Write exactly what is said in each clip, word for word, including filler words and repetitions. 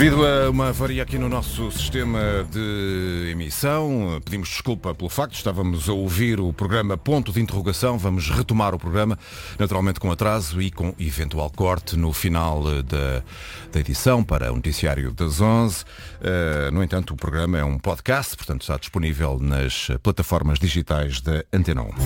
Devido a uma avaria aqui no nosso sistema de emissão, pedimos desculpa pelo facto, estávamos a ouvir o programa Ponto de Interrogação, vamos retomar o programa, naturalmente com atraso e com eventual corte no final da, da edição para o noticiário das onze. Uh, no entanto, o programa é um podcast, portanto está disponível nas plataformas digitais da Antena um.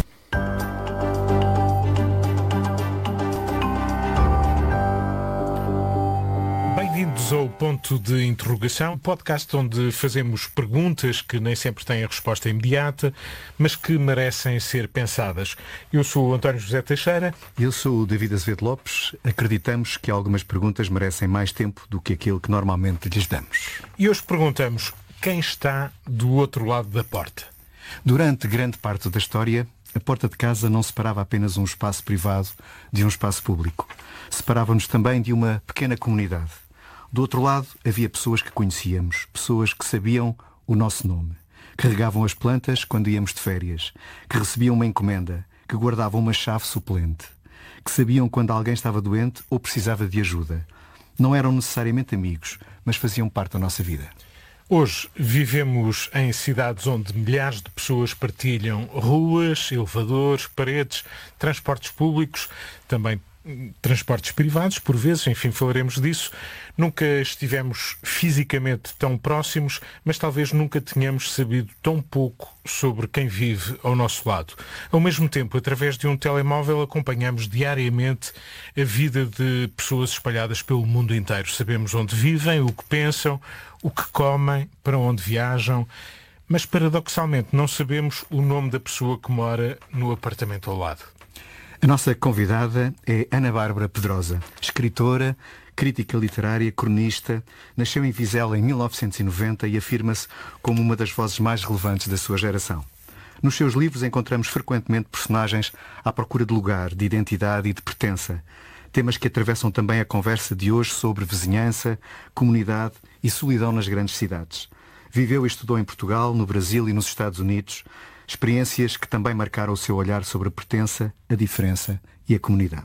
Bem-vindos ao Ponto de Interrogação, podcast onde fazemos perguntas que nem sempre têm a resposta imediata, mas que merecem ser pensadas. Eu sou o António José Teixeira. Eu sou o David Azevedo Lopes. Acreditamos que algumas perguntas merecem mais tempo do que aquilo que normalmente lhes damos. E hoje perguntamos: quem está do outro lado da porta? Durante grande parte da história, a porta de casa não separava apenas um espaço privado de um espaço público. Separava-nos também de uma pequena comunidade. Do outro lado, havia pessoas que conhecíamos, pessoas que sabiam o nosso nome, que regavam as plantas quando íamos de férias, que recebiam uma encomenda, que guardavam uma chave suplente, que sabiam quando alguém estava doente ou precisava de ajuda. Não eram necessariamente amigos, mas faziam parte da nossa vida. Hoje vivemos em cidades onde milhares de pessoas partilham ruas, elevadores, paredes, transportes públicos, também transportes privados, por vezes, enfim, falaremos disso. Nunca estivemos fisicamente tão próximos, mas talvez nunca tenhamos sabido tão pouco sobre quem vive ao nosso lado. Ao mesmo tempo, através de um telemóvel, acompanhamos diariamente a vida de pessoas espalhadas pelo mundo inteiro. Sabemos onde vivem, o que pensam, o que comem, para onde viajam, mas paradoxalmente não sabemos o nome da pessoa que mora no apartamento ao lado. A nossa convidada é Ana Bárbara Pedrosa, escritora, crítica literária, cronista, nasceu em Vizela em mil novecentos e noventa e afirma-se como uma das vozes mais relevantes da sua geração. Nos seus livros encontramos frequentemente personagens à procura de lugar, de identidade e de pertença, temas que atravessam também a conversa de hoje sobre vizinhança, comunidade e solidão nas grandes cidades. Viveu e estudou em Portugal, no Brasil e nos Estados Unidos, experiências que também marcaram o seu olhar sobre a pertença, a diferença e a comunidade.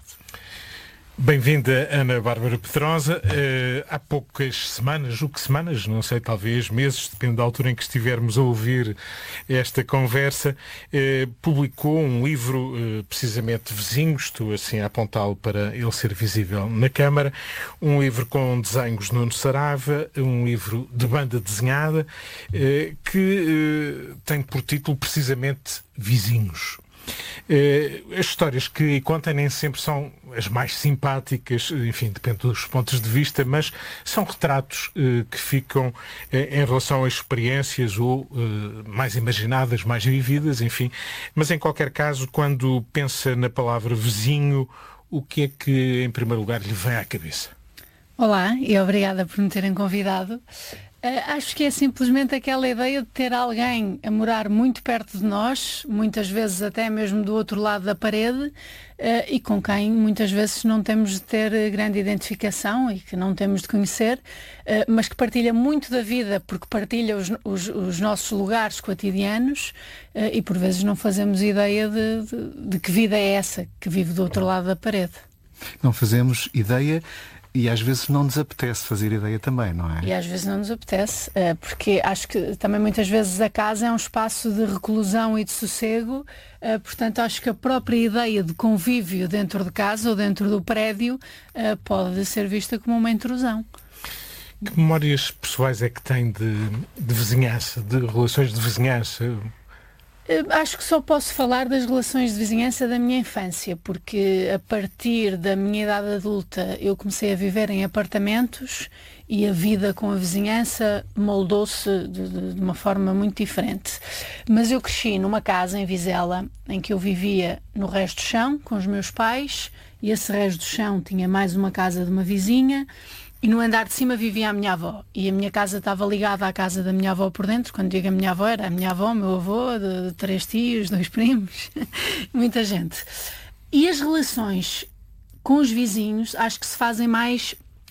Bem-vinda, Ana Bárbara Pedrosa. Uh, há poucas semanas, o que semanas, não sei, talvez meses, depende da altura em que estivermos a ouvir esta conversa, uh, publicou um livro, uh, precisamente Vizinhos, estou assim a apontá-lo para ele ser visível na câmara, um livro com desenhos de Nuno Saraiva, um livro de banda desenhada, uh, que uh, tem por título precisamente Vizinhos. Uh, as histórias que contam nem sempre são as mais simpáticas, enfim, depende dos pontos de vista, mas são retratos uh, que ficam uh, em relação a experiências ou uh, mais imaginadas, mais vividas, enfim. Mas em qualquer caso, quando pensa na palavra vizinho, o que é que em primeiro lugar lhe vem à cabeça? Olá e obrigada por me terem convidado. Uh, acho que é simplesmente aquela ideia de ter alguém a morar muito perto de nós, muitas vezes até mesmo do outro lado da parede, uh, e com quem muitas vezes não temos de ter grande identificação e que não temos de conhecer, uh, mas que partilha muito da vida porque partilha os, os, os nossos lugares cotidianos, uh, e por vezes não fazemos ideia de, de, de que vida é essa que vive do outro lado da parede. Não fazemos ideia. E às vezes não nos apetece fazer ideia também, não é? E às vezes não nos apetece, porque acho que também muitas vezes a casa é um espaço de reclusão e de sossego, portanto acho que a própria ideia de convívio dentro de casa ou dentro do prédio pode ser vista como uma intrusão. Que memórias pessoais é que tem de, de vizinhança, de relações de vizinhança? Acho que só posso falar das relações de vizinhança da minha infância, porque a partir da minha idade adulta eu comecei a viver em apartamentos e a vida com a vizinhança moldou-se de, de uma forma muito diferente. Mas eu cresci numa casa em Vizela em que eu vivia no resto do chão com os meus pais, e esse resto do chão tinha mais uma casa de uma vizinha. E no andar de cima vivia a minha avó. E a minha casa estava ligada à casa da minha avó por dentro. Quando digo a minha avó, era a minha avó, o meu avô, de, de três tios, dois primos, muita gente. E as relações com os vizinhos acho que se fazem mais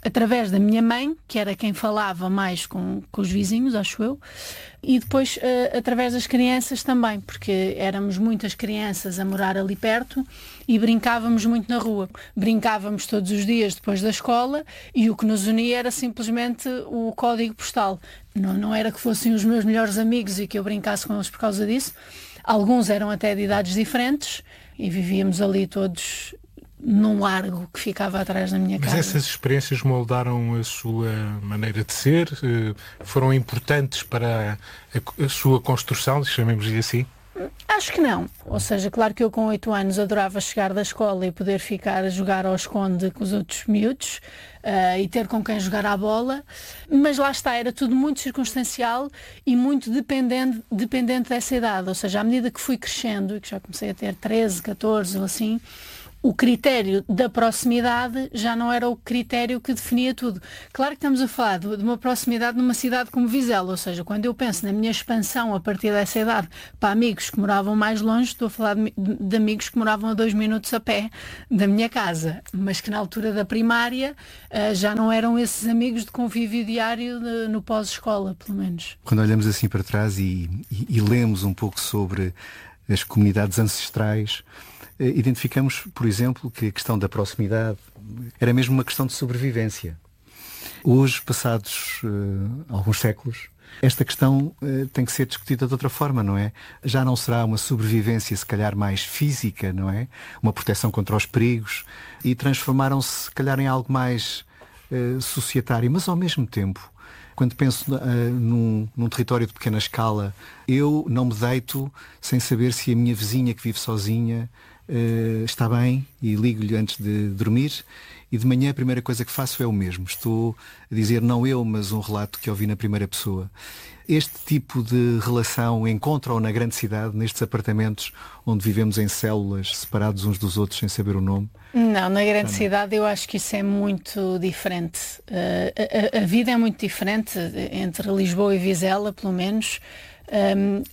através da minha mãe, que era quem falava mais com, com os vizinhos, acho eu, e depois uh, através das crianças também, porque éramos muitas crianças a morar ali perto e brincávamos muito na rua. Brincávamos todos os dias depois da escola e o que nos unia era simplesmente o código postal. Não, não era que fossem os meus melhores amigos e que eu brincasse com eles por causa disso. Alguns eram até de idades diferentes e vivíamos ali todos num largo que ficava atrás da minha casa. Mas essas experiências moldaram a sua maneira de ser? Foram importantes para a, a sua construção, chamemos-lhe assim? Acho que não. Ou seja, claro que eu com oito anos adorava chegar da escola e poder ficar a jogar ao esconde com os outros miúdos uh, e ter com quem jogar à bola, mas lá está, era tudo muito circunstancial e muito dependente, dependente dessa idade. Ou seja, à medida que fui crescendo e que já comecei a ter treze, catorze ou assim, o critério da proximidade já não era o critério que definia tudo. Claro que estamos a falar de uma proximidade numa cidade como Vizela, ou seja, quando eu penso na minha expansão a partir dessa idade para amigos que moravam mais longe, estou a falar de, de amigos que moravam a dois minutos a pé da minha casa, mas que na altura da primária uh, já não eram esses amigos de convívio diário de, no pós-escola, pelo menos. Quando olhamos assim para trás e, e, e lemos um pouco sobre as comunidades ancestrais, identificamos, por exemplo, que a questão da proximidade era mesmo uma questão de sobrevivência. Hoje, passados uh, alguns séculos, esta questão uh, tem que ser discutida de outra forma, não é? Já não será uma sobrevivência, se calhar, mais física, não é? Uma proteção contra os perigos, e transformaram-se, se calhar, em algo mais uh, societário, mas ao mesmo tempo, quando penso uh, num, num território de pequena escala, eu não me deito sem saber se a minha vizinha que vive sozinha Uh, está bem, e ligo-lhe antes de dormir, e de manhã a primeira coisa que faço é o mesmo. Estou a dizer não eu, mas um relato que ouvi na primeira pessoa. Este tipo de relação encontra-o na grande cidade, nestes apartamentos onde vivemos em células separados uns dos outros sem saber o nome? Não, na grande ah, cidade eu acho que isso é muito diferente. Uh, a, a, a vida é muito diferente entre Lisboa e Vizela, pelo menos. Um,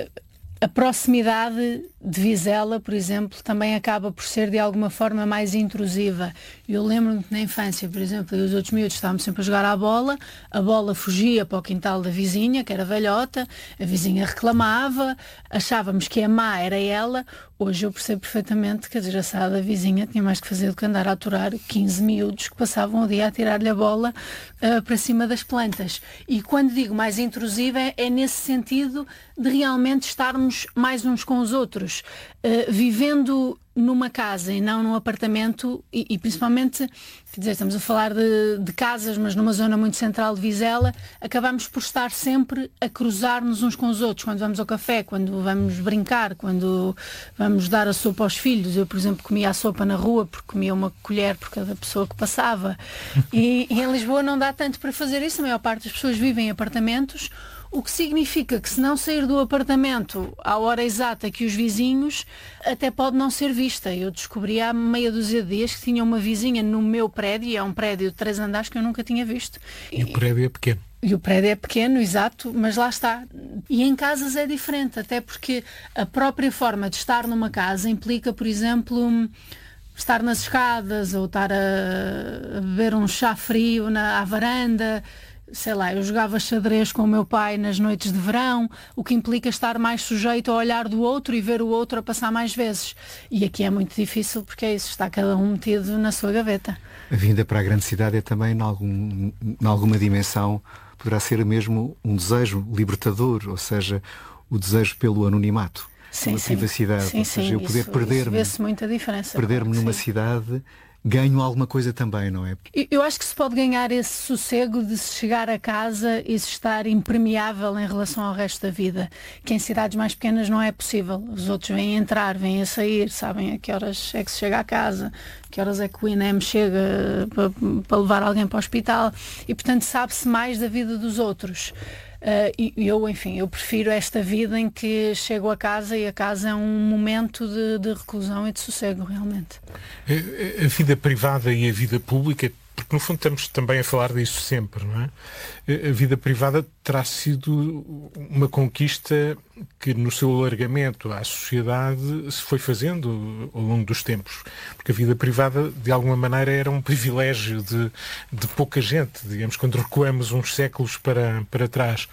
A proximidade de Vizela, por exemplo, também acaba por ser de alguma forma mais intrusiva. Eu lembro-me que na infância, por exemplo, e os outros miúdos estávamos sempre a jogar à bola, a bola fugia para o quintal da vizinha, que era velhota, a vizinha reclamava, achávamos que a má era ela. Hoje eu percebo perfeitamente que a desgraçada vizinha tinha mais que fazer do que andar a aturar quinze miúdos que passavam o dia a tirar-lhe a bola uh, para cima das plantas. E quando digo mais intrusiva, é, é nesse sentido de realmente estarmos mais uns com os outros, uh, vivendo numa casa e não num apartamento, e, e principalmente, quer dizer, estamos a falar de, de casas, mas numa zona muito central de Vizela, acabamos por estar sempre a cruzar-nos uns com os outros, quando vamos ao café, quando vamos brincar, quando vamos dar a sopa aos filhos. Eu, por exemplo, comia a sopa na rua, porque comia uma colher por cada pessoa que passava. E, e em Lisboa não dá tanto para fazer isso, a maior parte das pessoas vivem em apartamentos, o que significa que se não sair do apartamento à hora exata que os vizinhos, até pode não ser vista. Eu descobri há meia dúzia de dias que tinha uma vizinha no meu prédio, e é um prédio de três andares que eu nunca tinha visto. E, e o prédio é pequeno. E o prédio é pequeno, exato, mas lá está. E em casas é diferente, até porque a própria forma de estar numa casa implica, por exemplo, estar nas escadas ou estar a beber um chá frio na, à varanda. Sei lá, eu jogava xadrez com o meu pai nas noites de verão, o que implica estar mais sujeito ao olhar do outro e ver o outro a passar mais vezes. E aqui é muito difícil porque é isso, está cada um metido na sua gaveta. A vinda para a grande cidade é também, em, algum, em alguma dimensão, poderá ser mesmo um desejo libertador, ou seja, o desejo pelo anonimato, sim, pela sim. privacidade. Sim, ou seja, sim, eu poder isso, perder-me, isso vê-se muita diferença. perder-me claro numa sim. cidade, ganho alguma coisa também, não é? Eu acho que se pode ganhar esse sossego de se chegar a casa e se estar impermeável em relação ao resto da vida, que em cidades mais pequenas não é possível. Os outros vêm a entrar, vêm a sair, sabem a que horas é que se chega a casa, a que horas é que o I N E M chega para, para levar alguém para o hospital, e portanto sabe-se mais da vida dos outros. Uh, e eu, enfim, eu prefiro esta vida em que chego a casa e a casa é um momento de, de reclusão e de sossego, realmente. A, a vida privada e a vida pública porque no fundo estamos também a falar disso sempre, não é? A vida privada terá sido uma conquista que no seu alargamento à sociedade se foi fazendo ao longo dos tempos, porque a vida privada de alguma maneira era um privilégio de, de pouca gente, digamos, quando recuamos uns séculos para, para trás.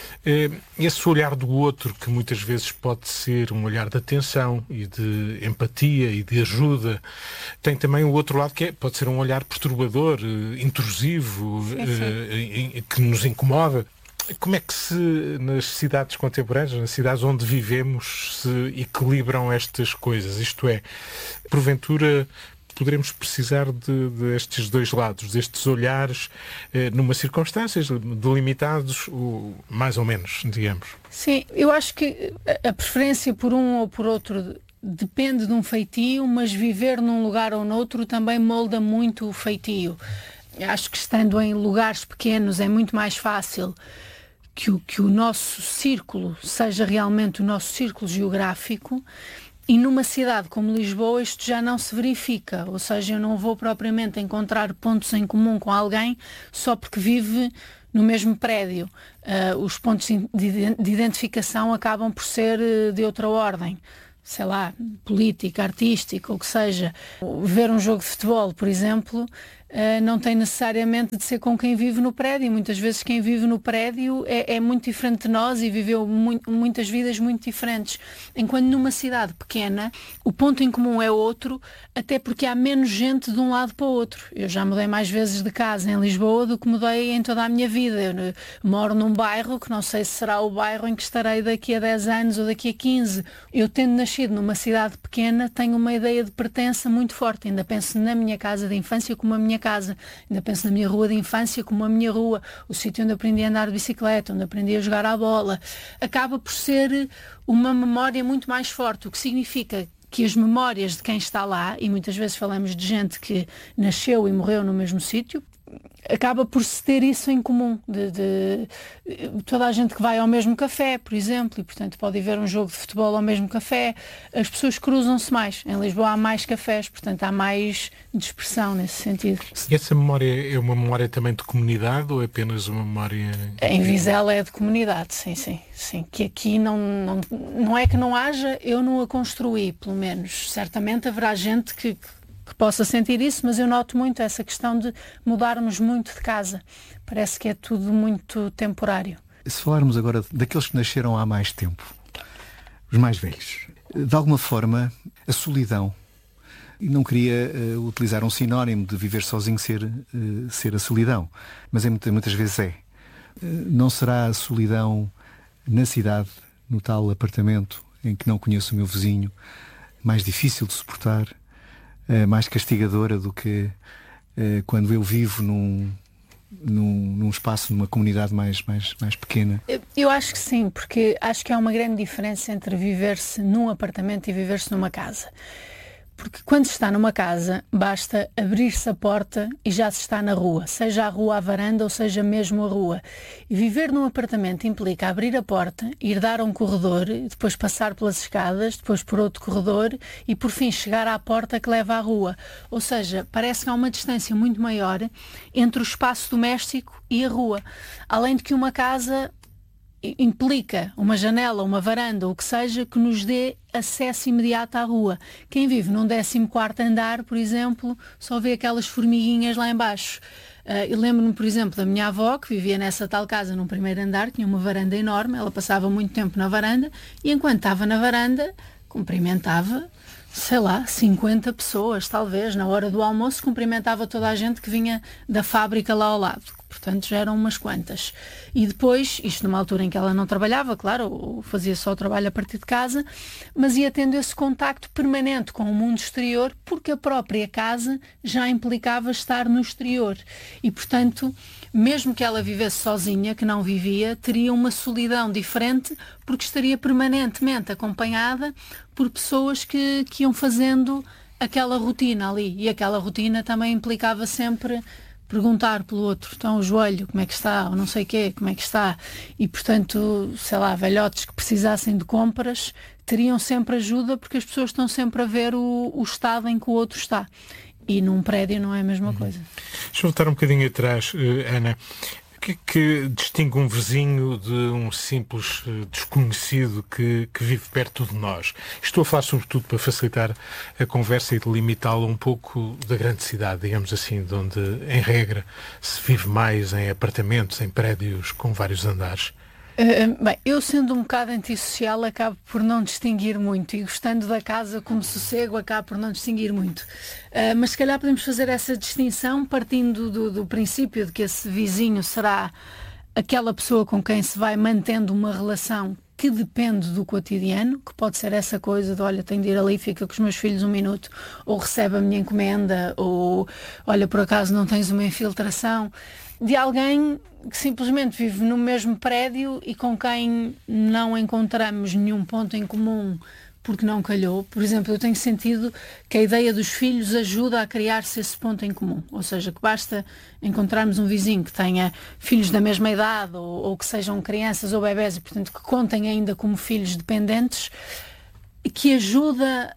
Esse olhar do outro, que muitas vezes pode ser um olhar de atenção e de empatia e de ajuda, tem também o outro lado que é, pode ser um olhar perturbador, intrusivo, sim, sim. que nos incomoda. Como é que se, nas cidades contemporâneas, nas cidades onde vivemos, se equilibram estas coisas? Isto é, porventura poderemos precisar de, destes dois lados, destes olhares, eh, numa circunstâncias delimitados, o, mais ou menos, digamos. Sim, eu acho que a preferência por um ou por outro depende de um feitio, mas viver num lugar ou noutro também molda muito o feitio. Acho que estando em lugares pequenos é muito mais fácil que o, que o nosso círculo seja realmente o nosso círculo geográfico. E numa cidade como Lisboa isto já não se verifica, ou seja, eu não vou propriamente encontrar pontos em comum com alguém só porque vive no mesmo prédio. Uh, os pontos de identificação acabam por ser de outra ordem, sei lá, política, artística, ou que seja. Ver um jogo de futebol, por exemplo, Uh, não tem necessariamente de ser com quem vive no prédio. Muitas vezes quem vive no prédio é, é muito diferente de nós e viveu mu- muitas vidas muito diferentes. Enquanto numa cidade pequena o ponto em comum é outro, até porque há menos gente de um lado para o outro. Eu já mudei mais vezes de casa em Lisboa do que mudei em toda a minha vida. Eu uh, moro num bairro que não sei se será o bairro em que estarei daqui a dez anos ou daqui a quinze. Eu, tendo nascido numa cidade pequena, tenho uma ideia de pertença muito forte. Ainda penso na minha casa de infância como a minha casa, ainda penso na minha rua de infância como a minha rua, o sítio onde aprendi a andar de bicicleta, onde aprendi a jogar à bola. Acaba por ser uma memória muito mais forte, o que significa que as memórias de quem está lá, e muitas vezes falamos de gente que nasceu e morreu no mesmo sítio, acaba por se ter isso em comum, de, de toda a gente que vai ao mesmo café, por exemplo, e portanto pode haver um jogo de futebol ao mesmo café, as pessoas cruzam-se mais. Em Lisboa há mais cafés, portanto há mais dispersão nesse sentido. E essa memória é uma memória também de comunidade ou é apenas uma memória... Em Vizela é de comunidade, sim, sim, sim. Que aqui não, não, não é que não haja, eu não a construí, pelo menos. Certamente haverá gente que, que que possa sentir isso, mas eu noto muito essa questão de mudarmos muito de casa. Parece que é tudo muito temporário. Se falarmos agora daqueles que nasceram há mais tempo, os mais velhos, de alguma forma, a solidão, e não queria uh, utilizar um sinónimo de viver sozinho ser, uh, ser a solidão, mas é, muitas vezes é. Uh, não será a solidão na cidade, no tal apartamento em que não conheço o meu vizinho, mais difícil de suportar, Uh, mais castigadora do que uh, quando eu vivo num, num, num espaço, numa comunidade mais, mais, mais pequena? Eu, eu acho que sim, porque acho que há uma grande diferença entre viver-se num apartamento e viver-se numa casa. Porque quando se está numa casa, basta abrir-se a porta e já se está na rua, seja a rua à varanda ou seja mesmo a rua. E viver num apartamento implica abrir a porta, ir dar a um corredor, depois passar pelas escadas, depois por outro corredor e por fim chegar à porta que leva à rua. Ou seja, parece que há uma distância muito maior entre o espaço doméstico e a rua. Além de que uma casa implica uma janela, uma varanda, o que seja, que nos dê acesso imediato à rua. Quem vive num décimo quarto andar, por exemplo, só vê aquelas formiguinhas lá em baixo. Uh, eu lembro-me, por exemplo, da minha avó, que vivia nessa tal casa num primeiro andar, tinha uma varanda enorme, ela passava muito tempo na varanda e enquanto estava na varanda, cumprimentava, sei lá, cinquenta pessoas, talvez, na hora do almoço, cumprimentava toda a gente que vinha da fábrica lá ao lado. Portanto, já eram umas quantas. E depois, isto numa altura em que ela não trabalhava, claro, ou fazia só o trabalho a partir de casa, mas ia tendo esse contacto permanente com o mundo exterior, porque a própria casa já implicava estar no exterior. E, portanto, mesmo que ela vivesse sozinha, que não vivia, teria uma solidão diferente, porque estaria permanentemente acompanhada por pessoas que, que iam fazendo aquela rotina ali. E aquela rotina também implicava sempre perguntar pelo outro, então o joelho, como é que está, ou não sei o quê, como é que está. E, portanto, sei lá, velhotes que precisassem de compras teriam sempre ajuda porque as pessoas estão sempre a ver o, o estado em que o outro está. e num prédio não é a mesma coisa. Deixa eu voltar um bocadinho atrás, Ana. O que é que distingue um vizinho de um simples desconhecido que, que vive perto de nós? Estou a falar sobretudo para facilitar a conversa e delimitá-la um pouco da grande cidade, digamos assim, de onde, em regra, se vive mais em apartamentos, em prédios com vários andares. Uh, bem, eu sendo um bocado antissocial acabo por não distinguir muito e gostando da casa como sossego acabo por não distinguir muito. Uh, mas se calhar podemos fazer essa distinção partindo do, do princípio de que esse vizinho será aquela pessoa com quem se vai mantendo uma relação que depende do cotidiano, que pode ser essa coisa de olha, tenho de ir ali, fica com os meus filhos um minuto, ou recebe a minha encomenda, ou olha, por acaso não tens uma infiltração, de alguém que simplesmente vive no mesmo prédio e com quem não encontramos nenhum ponto em comum porque não calhou. Por exemplo, eu tenho sentido que a ideia dos filhos ajuda a criar-se esse ponto em comum. Ou seja, que basta encontrarmos um vizinho que tenha filhos da mesma idade ou, ou que sejam crianças ou bebés e, portanto, que contem ainda como filhos dependentes, que ajuda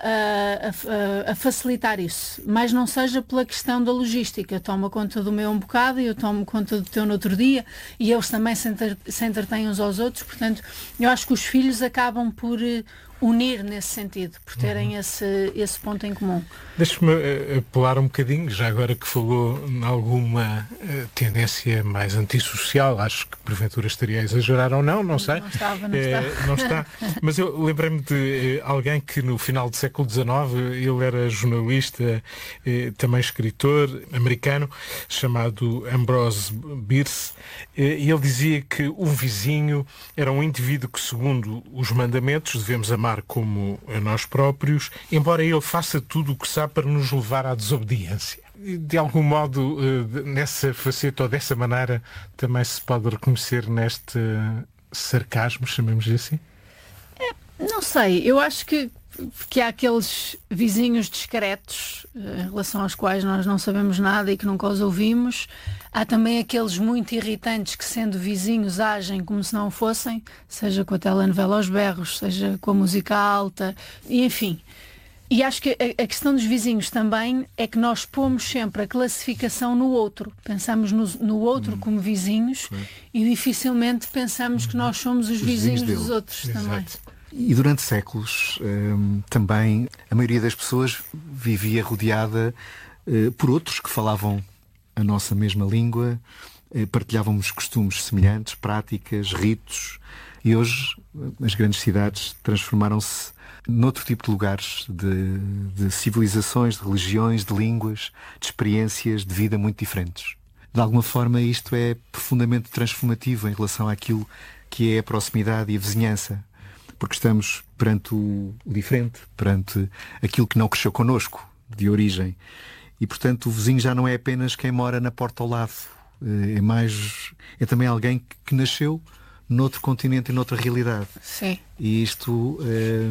a, a, a facilitar isso, mas não seja pela questão da logística. Toma conta do meu um bocado e eu tomo conta do teu no outro dia e eles também se, entre, se entretêm uns aos outros. Portanto, eu acho que os filhos acabam por unir nesse sentido, por terem uhum. esse, esse ponto em comum. Deixe-me apelar um bocadinho, já agora que falou em alguma uh, tendência mais antissocial, acho que porventura estaria a exagerar ou não, não sei. Não estava, não, é, está. não está. Mas eu lembrei-me de uh, alguém que no final do século dezenove, ele era jornalista, uh, também escritor americano, chamado Ambrose Bierce, uh, e ele dizia que um vizinho era um indivíduo que, segundo os mandamentos, devemos amar como a nós próprios, embora ele faça tudo o que sabe para nos levar à desobediência. De algum modo, nessa faceta ou dessa maneira, também se pode reconhecer neste sarcasmo, chamemos-lhe assim? É, não sei, eu acho que, que há aqueles vizinhos discretos em relação aos quais nós não sabemos nada e que nunca os ouvimos. Há também aqueles muito irritantes que, sendo vizinhos, agem como se não fossem, seja com a telenovela aos berros, seja com a música alta, e enfim. E acho que a, a questão dos vizinhos também é que nós pomos sempre a classificação no outro. Pensamos no, no outro hum. como vizinhos Sim. e dificilmente pensamos hum. que nós somos os, os vizinhos, vizinhos dos outros Exato. Também. E durante séculos hum, também a maioria das pessoas vivia rodeada uh, por outros que falavam a nossa mesma língua, uh, partilhávamos costumes semelhantes, práticas, ritos, e hoje as grandes cidades transformaram-se noutro tipo de lugares, de, de civilizações, de religiões, de línguas, de experiências de vida muito diferentes. De alguma forma isto é profundamente transformativo em relação àquilo que é a proximidade e a vizinhança. Porque estamos perante o diferente, perante aquilo que não cresceu connosco, de origem. E, portanto, o vizinho já não é apenas quem mora na porta ao lado. É, mais, é também alguém que nasceu noutro continente e noutra realidade. Sim. E isto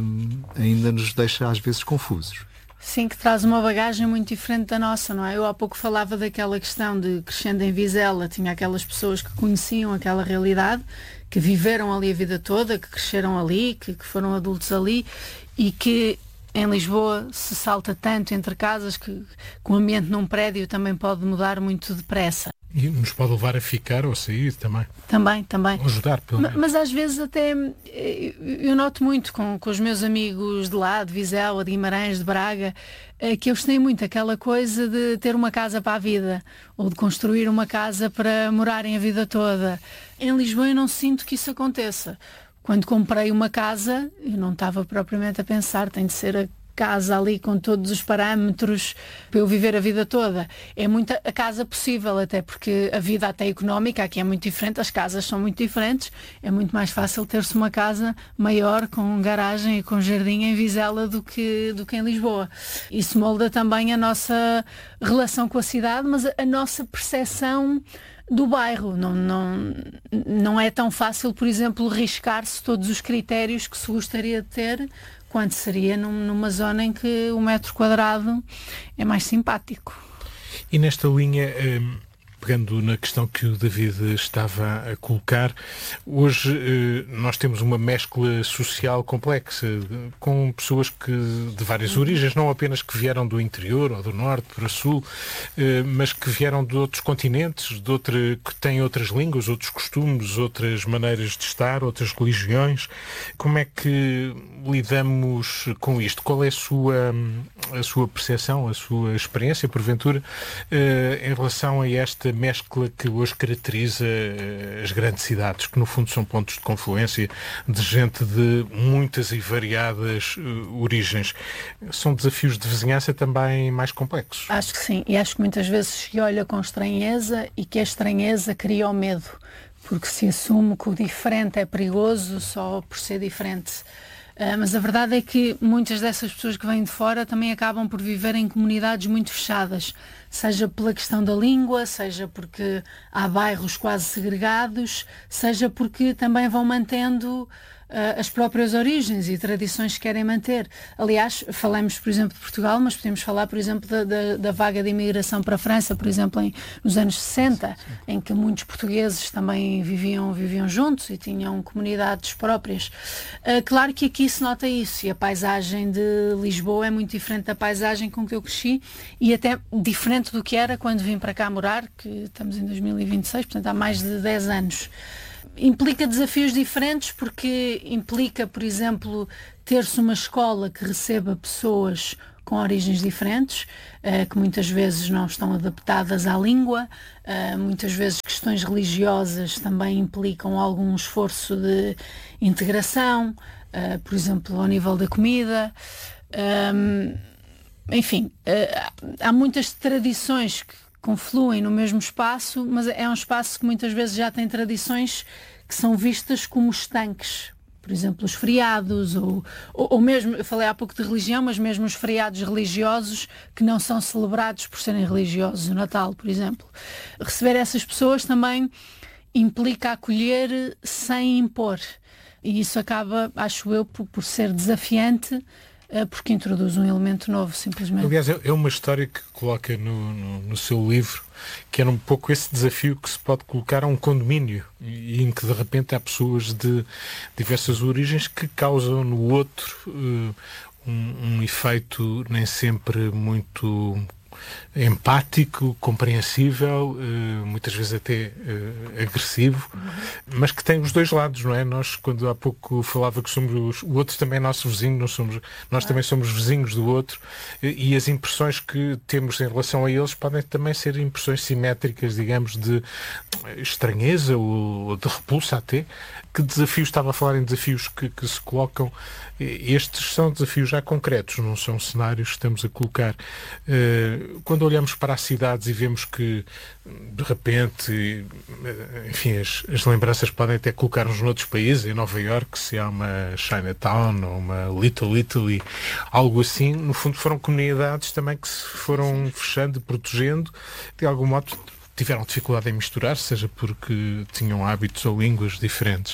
é, ainda nos deixa, às vezes, confusos. Sim, que traz uma bagagem muito diferente da nossa, não é? Eu há pouco falava daquela questão de, crescendo em Vizela, tinha aquelas pessoas que conheciam aquela realidade, que viveram ali a vida toda, que cresceram ali, que, que foram adultos ali, e que em Lisboa se salta tanto entre casas que, que o ambiente num prédio também pode mudar muito depressa. E nos pode levar a ficar ou a sair também. Também, também. Ou ajudar, pelo menos. Mas, mas às vezes até eu noto muito com, com os meus amigos de lá, de Vizela, de Guimarães, de Braga, que eles têm muito aquela coisa de ter uma casa para a vida ou de construir uma casa para morarem a vida toda. Em Lisboa eu não sinto que isso aconteça. Quando comprei uma casa, eu não estava propriamente a pensar, tem de ser a casa ali com todos os parâmetros para eu viver a vida toda. É muito a casa possível, até porque a vida até económica aqui é muito diferente, as casas são muito diferentes, é muito mais fácil ter-se uma casa maior com garagem e com jardim em Vizela do que, do que em Lisboa. Isso molda também a nossa relação com a cidade, mas a, a nossa percepção do bairro. Não, não, não é tão fácil, por exemplo, riscar-se todos os critérios que se gostaria de ter quanto seria num, numa zona em que o metro quadrado é mais simpático. E nesta linha, hum, pegando na questão que o David estava a colocar, hoje eh, nós temos uma mescla social complexa, com pessoas que, de várias origens, não apenas que vieram do interior ou do norte para sul, eh, mas que vieram de outros continentes, de outra, que têm outras línguas, outros costumes, outras maneiras de estar, outras religiões. Como é que lidamos com isto? Qual é a sua, a sua percepção, a sua experiência, porventura, eh, em relação a esta mescla que hoje caracteriza as grandes cidades, que no fundo são pontos de confluência de gente de muitas e variadas uh, origens? São desafios de vizinhança também mais complexos? Acho que sim, e acho que muitas vezes se olha com estranheza e que a estranheza cria o medo, porque se assume que o diferente é perigoso só por ser diferente. Uh, mas a verdade é que muitas dessas pessoas que vêm de fora também acabam por viver em comunidades muito fechadas, seja pela questão da língua, seja porque há bairros quase segregados, seja porque também vão mantendo uh, as próprias origens e tradições que querem manter. Aliás, falamos, por exemplo, de Portugal, mas podemos falar, por exemplo, da, da, da vaga de imigração para a França, por exemplo, em, nos anos sessenta, em que muitos portugueses também viviam, viviam juntos e tinham comunidades próprias. Uh, claro que aqui se nota isso, e a paisagem de Lisboa é muito diferente da paisagem com que eu cresci, e até diferente do que era quando vim para cá morar, que estamos em dois mil e vinte e seis, portanto há mais de dez anos. Implica desafios diferentes, porque implica, por exemplo, ter-se uma escola que receba pessoas com origens diferentes, uh, que muitas vezes não estão adaptadas à língua, uh, muitas vezes questões religiosas também implicam algum esforço de integração, uh, por exemplo, ao nível da comida. Um, Enfim, há muitas tradições que confluem no mesmo espaço, mas é um espaço que muitas vezes já tem tradições que são vistas como estanques. Por exemplo, os feriados, ou, ou, ou mesmo, eu falei há pouco de religião, mas mesmo os feriados religiosos que não são celebrados por serem religiosos, o Natal, por exemplo. Receber essas pessoas também implica acolher sem impor. E isso acaba, acho eu, por, por ser desafiante, porque introduz um elemento novo, simplesmente. Aliás, é uma história que coloca no, no, no seu livro, que era um pouco esse desafio que se pode colocar a um condomínio, e em que de repente há pessoas de diversas origens que causam no outro uh, um, um efeito nem sempre muito empático, compreensível, uh, muitas vezes até uh, agressivo, uhum. mas que tem os dois lados, não é? Nós, quando há pouco falava que somos, o outro também é nosso vizinho, nós, somos, nós ah. também somos vizinhos do outro, e, e as impressões que temos em relação a eles podem também ser impressões simétricas, digamos, de estranheza ou de repulsa até. Que desafios, estava a falar em desafios que, que se colocam, estes são desafios já concretos, não são cenários que estamos a colocar. Quando olhamos para as cidades e vemos que, de repente, enfim, as, as lembranças podem até colocar-nos noutros países, em Nova Iorque, se há uma Chinatown ou uma Little Italy, algo assim, no fundo foram comunidades também que se foram fechando e protegendo, de algum modo tiveram dificuldade em misturar, seja porque tinham hábitos ou línguas diferentes.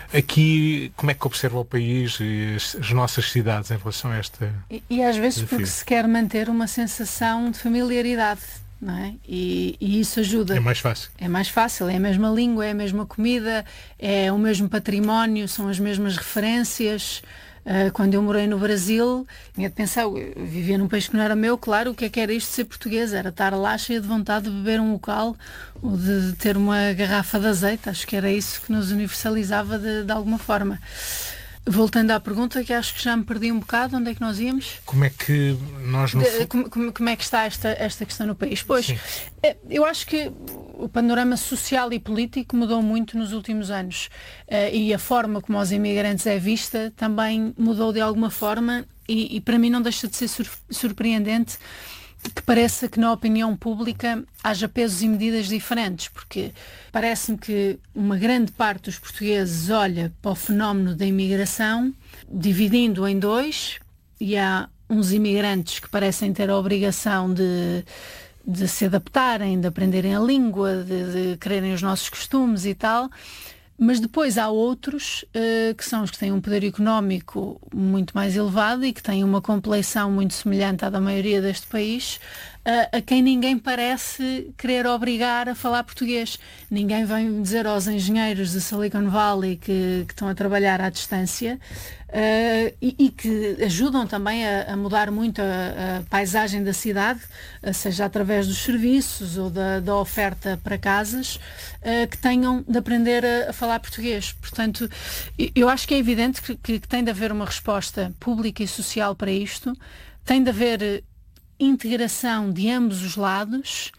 Aqui, como é que observa o país e as, as nossas cidades em relação a esta... E, e às vezes desafio? Porque se quer manter uma sensação de familiaridade, não é? E, e isso ajuda. É mais fácil. É mais fácil, é a mesma língua, é a mesma comida, é o mesmo património, são as mesmas referências. Uh, quando eu morei no Brasil, tinha de pensar, eu vivia num país que não era meu, claro, o que é que era isto de ser português? Era estar lá cheia de vontade de beber um local ou de, de ter uma garrafa de azeite. Acho que era isso que nos universalizava de, de alguma forma. Voltando à pergunta, que acho que já me perdi um bocado, onde é que nós íamos? Como é que nós... No... De, como, como é que está esta, esta questão no país? Pois, Sim. eu acho que o panorama social e político mudou muito nos últimos anos, uh, e a forma como os imigrantes é vista também mudou de alguma forma, e, e para mim não deixa de ser sur- surpreendente que pareça que na opinião pública haja pesos e medidas diferentes, porque parece-me que uma grande parte dos portugueses olha para o fenómeno da imigração dividindo em dois, e há uns imigrantes que parecem ter a obrigação de, de se adaptarem, de aprenderem a língua, de, de quererem os nossos costumes e tal. Mas depois há outros uh, que são os que têm um poder económico muito mais elevado e que têm uma compleição muito semelhante à da maioria deste país, a, a quem ninguém parece querer obrigar a falar português. Ninguém vem dizer aos engenheiros de Silicon Valley que, que estão a trabalhar à distância uh, e, e que ajudam também a, a mudar muito a, a paisagem da cidade, seja através dos serviços ou da, da oferta para casas, uh, que tenham de aprender a, a falar português. Portanto, eu acho que é evidente que, que, que tem de haver uma resposta pública e social para isto, tem de haver integração de ambos os lados,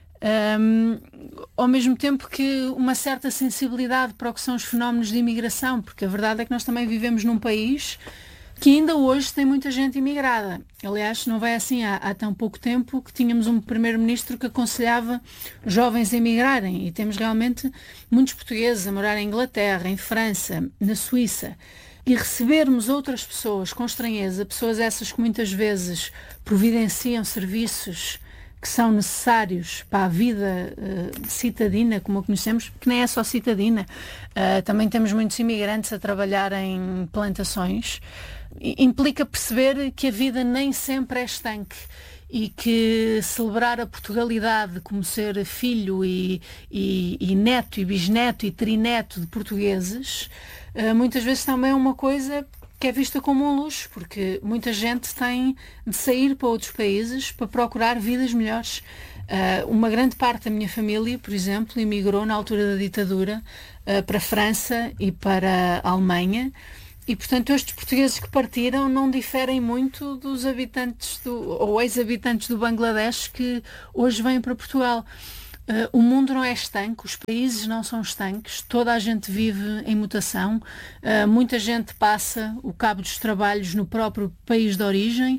um, ao mesmo tempo que uma certa sensibilidade para o que são os fenómenos de imigração, porque a verdade é que nós também vivemos num país que ainda hoje tem muita gente imigrada. Aliás, não vai assim há, há tão pouco tempo que tínhamos um primeiro-ministro que aconselhava jovens a emigrarem, e temos realmente muitos portugueses a morar em Inglaterra, em França, na Suíça. E recebermos outras pessoas com estranheza, pessoas essas que muitas vezes providenciam serviços que são necessários para a vida uh, citadina, como a conhecemos, que nem é só citadina. Uh, também temos muitos imigrantes a trabalhar em plantações. I- implica perceber que a vida nem sempre é estanque e que celebrar a Portugalidade como ser filho e, e, e neto e bisneto e trineto de portugueses, Uh, muitas vezes também é uma coisa que é vista como um luxo, porque muita gente tem de sair para outros países para procurar vidas melhores. Uh, uma grande parte da minha família, por exemplo, emigrou na altura da ditadura uh, para a França e para a Alemanha, e portanto estes portugueses que partiram não diferem muito dos habitantes do, ou ex-habitantes do Bangladesh que hoje vêm para Portugal. Uh, o mundo não é estanque, os países não são estanques, toda a gente vive em mutação, uh, muita gente passa o cabo dos trabalhos no próprio país de origem,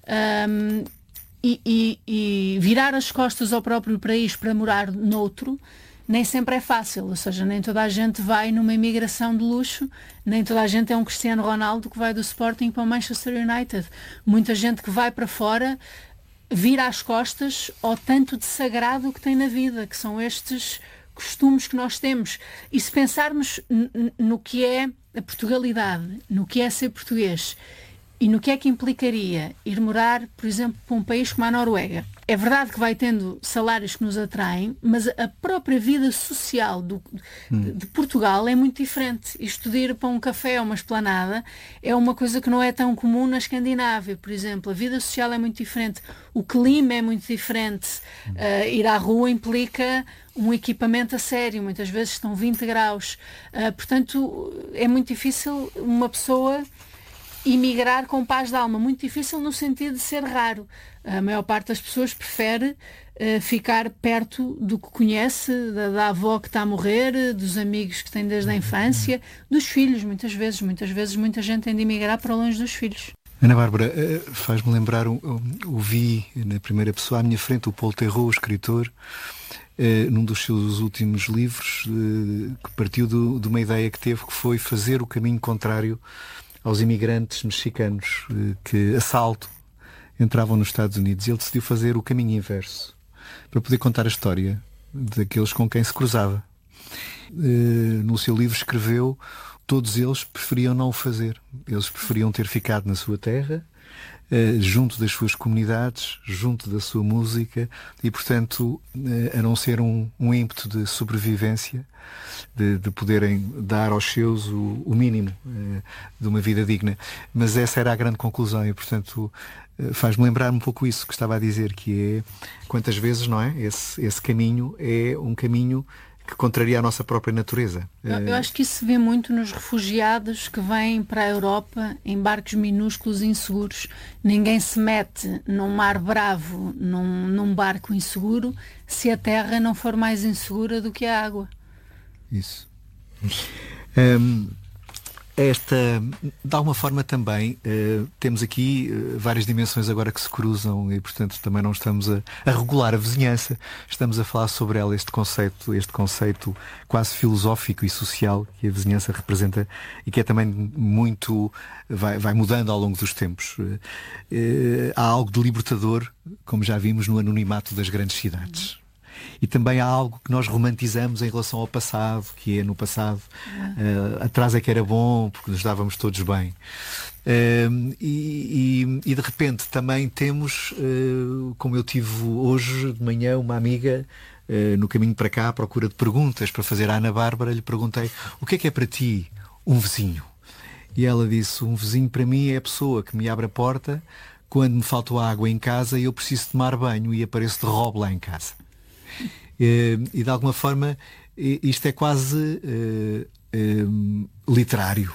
um, e, e, e virar as costas ao próprio país para morar noutro nem sempre é fácil, ou seja, nem toda a gente vai numa imigração de luxo, nem toda a gente é um Cristiano Ronaldo que vai do Sporting para o Manchester United. Muita gente que vai para fora vira as costas ao tanto de sagrado que tem na vida, que são estes costumes que nós temos. E se pensarmos n- no que é a Portugalidade, no que é ser português e no que é que implicaria ir morar, por exemplo, para um país como a Noruega. É verdade que vai tendo salários que nos atraem, mas a própria vida social do, de, de Portugal é muito diferente. Isto de ir para um café ou uma esplanada é uma coisa que não é tão comum na Escandinávia, por exemplo. A vida social é muito diferente, o clima é muito diferente. Uh, ir à rua implica um equipamento a sério, muitas vezes estão vinte graus. Uh, portanto, é muito difícil uma pessoa emigrar com paz de alma, muito difícil no sentido de ser raro. A maior parte das pessoas prefere uh, ficar perto do que conhece, da, da avó que está a morrer, dos amigos que tem desde a infância, dos filhos, muitas vezes. Muitas vezes muita gente tem de emigrar para longe dos filhos. Ana Bárbara, uh, faz-me lembrar, ouvi na primeira pessoa à minha frente o Paul Theroux, o escritor, uh, num dos seus últimos livros, uh, que partiu do, de uma ideia que teve, que foi fazer o caminho contrário aos imigrantes mexicanos que, a salto, entravam nos Estados Unidos. E ele decidiu fazer o caminho inverso para poder contar a história daqueles com quem se cruzava. No seu livro escreveu: todos eles preferiam não o fazer. Eles preferiam ter ficado na sua terra, junto das suas comunidades, junto da sua música, e portanto, a não ser um, um ímpeto de sobrevivência, de, de poderem dar aos seus o, o mínimo eh, de uma vida digna. Mas essa era a grande conclusão e, portanto, eh, faz-me lembrar um pouco isso que estava a dizer, que é, quantas vezes, não é? Esse, esse caminho é um caminho que contraria a nossa própria natureza. Eu, eu acho que isso se vê muito nos refugiados que vêm para a Europa em barcos minúsculos e inseguros. Ninguém se mete num mar bravo, num, num barco inseguro, se a terra não for mais insegura do que a água. Isso. Um, esta, de alguma forma também, uh, temos aqui uh, várias dimensões agora que se cruzam e, portanto, também não estamos a, a regular a vizinhança, estamos a falar sobre ela, este conceito, este conceito quase filosófico e social que a vizinhança representa e que é também muito, vai, vai mudando ao longo dos tempos. Uh, uh, há algo de libertador, como já vimos, no anonimato das grandes cidades. E também há algo que nós romantizamos em relação ao passado, que é no passado, uh, atrás é que era bom, porque nos dávamos todos bem. Uh, e, e, e de repente também temos, uh, como eu tive hoje de manhã, uma amiga uh, no caminho para cá à procura de perguntas para fazer à Ana Bárbara. Lhe perguntei: o que é que é para ti um vizinho? E ela disse: um vizinho para mim é a pessoa que me abre a porta quando me faltou água em casa e eu preciso tomar banho e apareço de robe lá em casa. Uh, e de alguma forma isto é quase uh, uh, literário.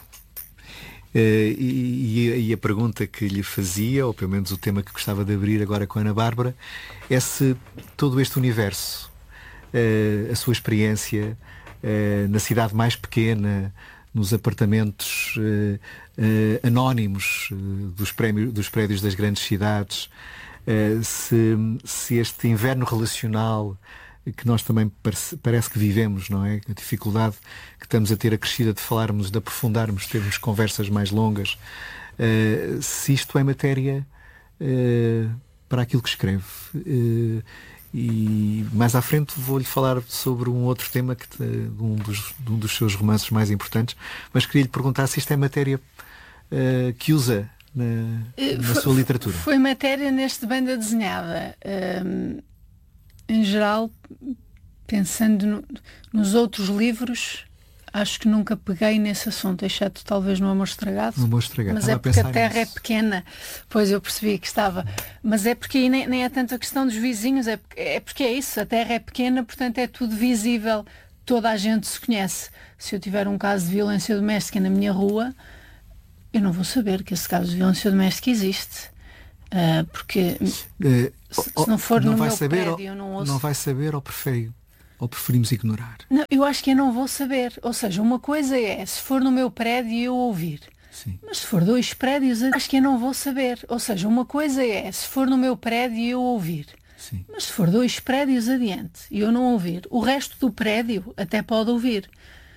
Uh, e, e a pergunta que lhe fazia, ou pelo menos o tema que gostava de abrir agora com a Ana Bárbara, é se todo este universo, uh, a sua experiência uh, na cidade mais pequena, nos apartamentos uh, uh, anónimos uh, dos, prémios, dos prédios das grandes cidades, uh, se, se este inverno relacional que nós também parece, parece que vivemos, não é? A dificuldade que estamos a ter acrescida de falarmos, de aprofundarmos, termos conversas mais longas. Uh, se isto é matéria uh, para aquilo que escreve. Uh, e mais à frente vou-lhe falar sobre um outro tema, que, de, um dos, de um dos seus romances mais importantes, mas queria-lhe perguntar se isto é matéria uh, que usa na, na foi, sua literatura. Foi matéria neste banda desenhada. Um... Em geral, pensando no, nos outros livros, acho que nunca peguei nesse assunto, exceto talvez no Amor Estragado. No Amor Estragado. Mas estava é porque a, a terra nisso. é pequena. Pois eu percebi que estava. Mas é porque aí nem, nem é tanto a questão dos vizinhos, é porque, é porque é isso. A terra é pequena, portanto é tudo visível. Toda a gente se conhece. Se eu tiver um caso de violência doméstica na minha rua, eu não vou saber que esse caso de violência doméstica existe. Uh, porque uh, se, se não for não no vai meu saber, prédio eu não ouço. Não vai saber ou prefere, ou preferimos ignorar? Não, eu acho que eu não vou saber. Ou seja, uma coisa é se for no meu prédio e eu ouvir. Sim. Mas se for dois prédios, eu acho que eu não vou saber. Ou seja, uma coisa é se for no meu prédio e eu ouvir. Sim. Mas se for dois prédios adiante e eu não ouvir, o resto do prédio até pode ouvir.